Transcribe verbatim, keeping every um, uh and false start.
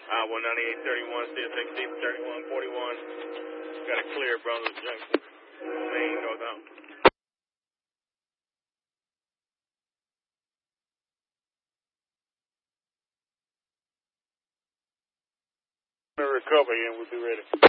Uh, one ninety-eight thirty-one, C S X D thirty-one forty-one. Got a clear, Brunswick Junction. Main northbound. Recovery and we'll be ready.